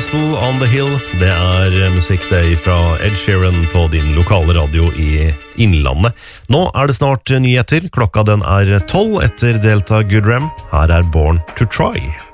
Castle on the Hill. Det musikk det fra Ed Sheeran på din lokale radio i Innlandet. Nå det snart nyheter. Klokka den 12 etter Delta Goodrem. Her Born to Try.